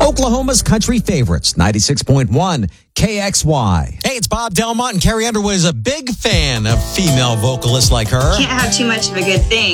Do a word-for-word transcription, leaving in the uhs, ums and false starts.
Oklahoma's country favorites, ninety-six point one K X Y. Hey, it's Bob Delmont, and Carrie Underwood is a big fan of female vocalists like her. Can't have too much of a good thing.